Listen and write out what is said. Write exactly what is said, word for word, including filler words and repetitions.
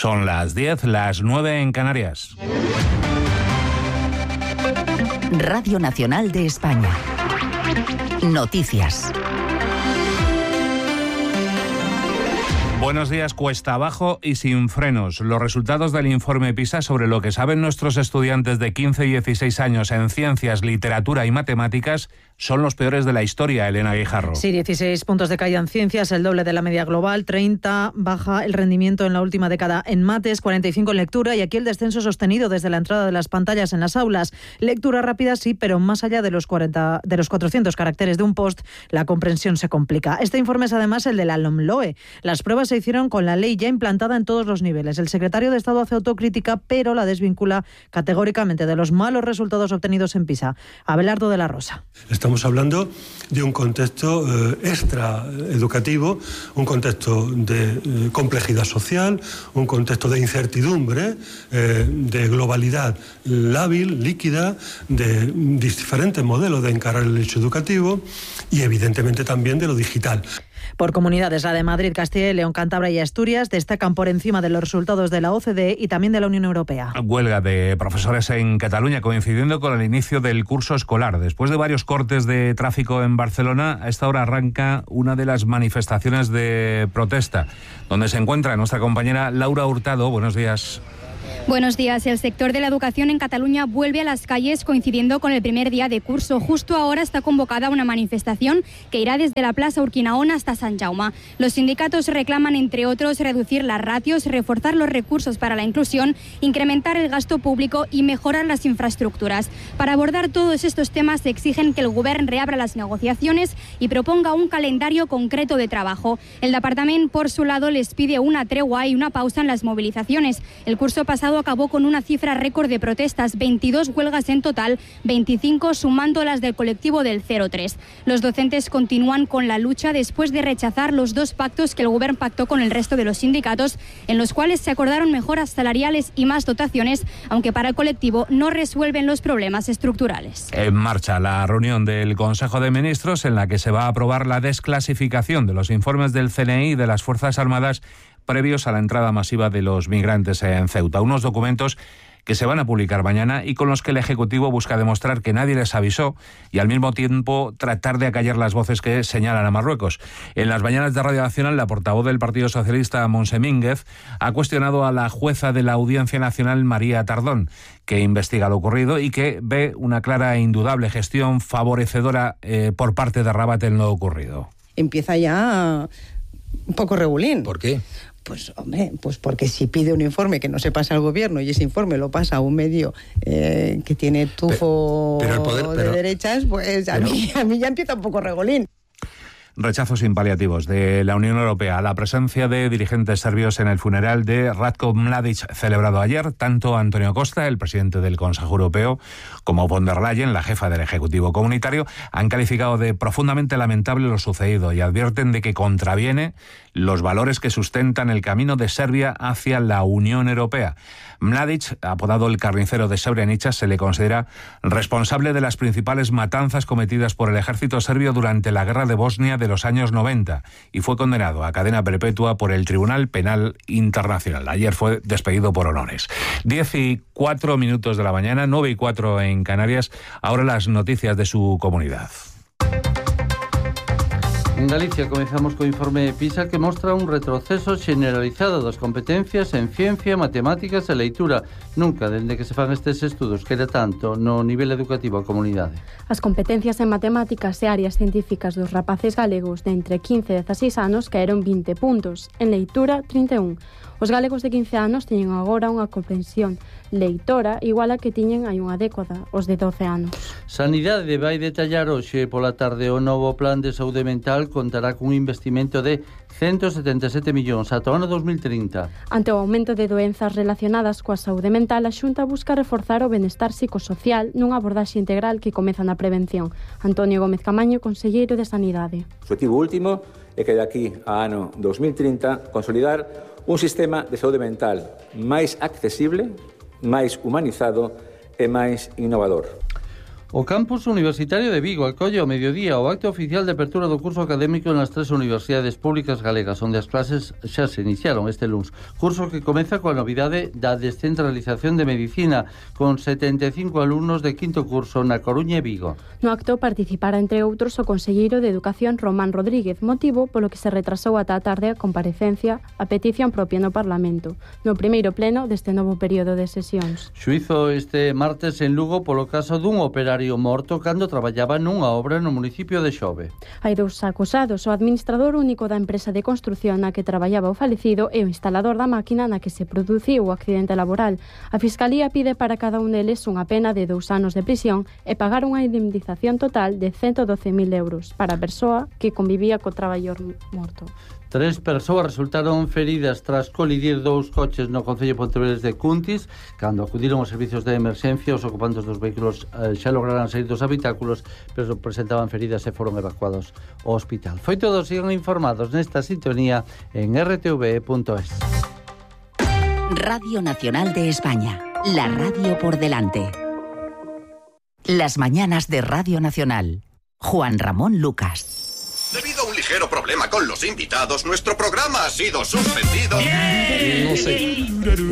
Son las diez, las nueve en Canarias. Radio Nacional de España. Noticias. Buenos días. Cuesta abajo y sin frenos. Los resultados del informe PISA sobre lo que saben nuestros estudiantes de quince y dieciséis años en ciencias, literatura y matemáticas son los peores de la historia, Elena Guijarro. Sí, dieciséis puntos de caída en ciencias, el doble de la media global, treinta baja el rendimiento en la última década en mates, cuarenta y cinco en lectura, y aquí el descenso sostenido desde la entrada de las pantallas en las aulas. Lectura rápida sí, pero más allá de los cuarenta, de los cuatrocientos caracteres de un post, la comprensión se complica. Este informe es además el de la LOMLOE. Las pruebas se hicieron con la ley ya implantada en todos los niveles. El secretario de Estado hace autocrítica, pero la desvincula categóricamente de los malos resultados obtenidos en PISA. Abelardo de la Rosa. Estamos hablando de un contexto eh, extra educativo, un contexto de eh, complejidad social, un contexto de incertidumbre, eh, de globalidad lábil, líquida, de diferentes modelos de encarar el hecho educativo y evidentemente también de lo digital. Por comunidades, la de Madrid, Castilla y León, Cantabria y Asturias destacan por encima de los resultados de la O C D E y también de la Unión Europea. Huelga de profesores en Cataluña coincidiendo con el inicio del curso escolar. Después de varios cortes de tráfico en Barcelona, a esta hora arranca una de las manifestaciones de protesta, donde se encuentra nuestra compañera Laura Hurtado. Buenos días. Buenos días. El sector de la educación en Cataluña vuelve a las calles coincidiendo con el primer día de curso. Justo ahora está convocada una manifestación que irá desde la Plaza Urquinaona hasta Sant Jaume. Los sindicatos reclaman, entre otros, reducir las ratios, reforzar los recursos para la inclusión, incrementar el gasto público y mejorar las infraestructuras. Para abordar todos estos temas exigen que el Govern reabra las negociaciones y proponga un calendario concreto de trabajo. El Departament, por su lado, les pide una tregua y una pausa en las movilizaciones. El curso pasado acabó con una cifra récord de protestas, veintidós huelgas en total, veinticinco sumando las del colectivo del cero tres. Los docentes continúan con la lucha después de rechazar los dos pactos que el Govern pactó con el resto de los sindicatos, en los cuales se acordaron mejoras salariales y más dotaciones, aunque para el colectivo no resuelven los problemas estructurales. En marcha la reunión del Consejo de Ministros en la que se va a aprobar la desclasificación de los informes del C N I y de las Fuerzas Armadas previos a la entrada masiva de los migrantes en Ceuta. Unos documentos que se van a publicar mañana y con los que el Ejecutivo busca demostrar que nadie les avisó y al mismo tiempo tratar de acallar las voces que señalan a Marruecos. En las mañanas de Radio Nacional, la portavoz del Partido Socialista, Montse Mínguez, ha cuestionado a la jueza de la Audiencia Nacional, María Tardón, que investiga lo ocurrido y que ve una clara e indudable gestión favorecedora eh, por parte de Rabat en lo ocurrido. Empieza ya un poco regulín. ¿Por qué? Pues, hombre, pues porque si pide un informe que no se pasa al gobierno y ese informe lo pasa a un medio eh, que tiene tufo pero, pero el poder, pero, de derechas, pues a, pero, mí, a mí ya empieza un poco regolín. Rechazos sin paliativos de la Unión Europea a la presencia de dirigentes serbios en el funeral de Ratko Mladic celebrado ayer. Tanto Antonio Costa, el presidente del Consejo Europeo, como von der Leyen, la jefa del Ejecutivo Comunitario, han calificado de profundamente lamentable lo sucedido y advierten de que contraviene los valores que sustentan el camino de Serbia hacia la Unión Europea. Mladic, apodado el carnicero de Srebrenica, se le considera responsable de las principales matanzas cometidas por el ejército serbio durante la guerra de Bosnia de los años noventa y fue condenado a cadena perpetua por el Tribunal Penal Internacional. Ayer fue despedido por honores. Diez y cuatro minutos de la mañana, nueve y cuatro en Canarias. Ahora las noticias de su comunidad. En Galicia comezamos co informe PISA que mostra un retroceso generalizado das competencias en ciencia, matemáticas e leitura. Nunca, dende que se fan estes estudos, que era tanto no nivel educativo a comunidade. As competencias en matemáticas e áreas científicas dos rapaces galegos de entre quince e dezaseis anos caeron vinte puntos, en leitura trinta e un. Os galegos de quince anos teñen agora unha comprensión leitora igual a que tiñen hai unha década, os de doce anos. Sanidade vai detallar hoxe pola tarde o novo plan de saúde mental contará cun investimento de ciento setenta e sete millóns ata o ano dos mil trinta. Ante o aumento de doenzas relacionadas coa saúde mental, a Xunta busca reforzar o benestar psicosocial nunha abordaxe integral que comeza na prevención. Antonio Gómez Camaño, conselleiro de Sanidade. O objetivo último é que de aquí a ano dos mil trinta consolidar un sistema de saúde mental máis accesible, máis humanizado e máis innovador. O campus universitario de Vigo acolle ao mediodía o acto oficial de apertura do curso académico nas tres universidades públicas galegas, onde as clases xa se iniciaron este luns. Curso que comeza coa novidade da descentralización de medicina, con setenta e cinco alumnos de quinto curso na Coruña e Vigo. No acto participara, entre outros, o conselleiro de Educación Román Rodríguez, motivo polo que se retrasou ata a tarde a comparecencia a petición propia no Parlamento, no primeiro pleno deste novo período de sesións. Xuizo este martes en Lugo polo caso dun operario morto cando traballaba nunha obra no municipio de Xove. Hai dous acusados, o administrador único da empresa de construción na que traballaba o falecido e o instalador da máquina na que se produciu o accidente laboral. A Fiscalía pide para cada un deles unha pena de dous anos de prisión e pagar unha indemnización total de ciento doce mil euros para a persoa que convivía co traballador morto. Tres persoas resultaron feridas tras colidir dous coches no concello de Pontevedra de Cuntis. Cando acudiron os servizos de emerxencia, os ocupantes dos vehículos eh, xa lograran sair dos habitáculos, pero presentaban feridas e foron evacuados ao hospital. Foi todo, sigan informados nesta sintonía en r t v punto es. Radio Nacional de España, la radio por delante. Las mañanas de Radio Nacional. Juan Ramón Lucas. Debido a un ligero problema con los invitados, nuestro programa ha sido suspendido. No sé.